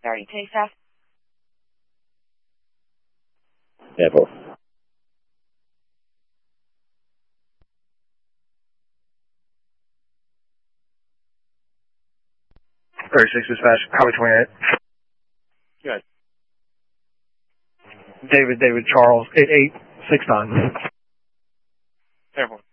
Starting takeoff. Airport. 36 dispatch, Highway 28. Good. David Charles, 8869. Airport.